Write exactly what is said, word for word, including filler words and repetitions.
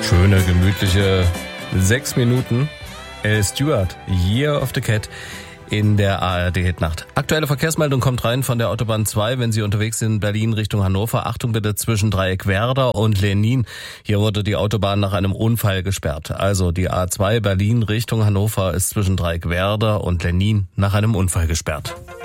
Schöne, gemütliche sechs Minuten. El Stewart, Year of the Cat in der A R D-Hitnacht. Aktuelle Verkehrsmeldung kommt rein von der Autobahn zwei, wenn Sie unterwegs sind, Berlin Richtung Hannover. Achtung bitte zwischen Dreieckwerder und Lenin. Hier wurde die Autobahn nach einem Unfall gesperrt. Also die A zwei Berlin Richtung Hannover ist zwischen Dreieckwerder und Lenin nach einem Unfall gesperrt.